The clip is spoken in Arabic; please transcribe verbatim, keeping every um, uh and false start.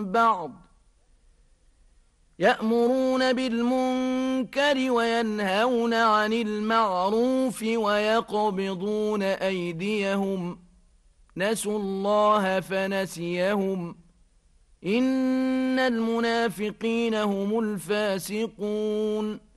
بعض يأمرون بالمنكر وينهون عن المعروف ويقبضون أيديهم نسوا الله فنسيهم إن المنافقين هم الفاسقون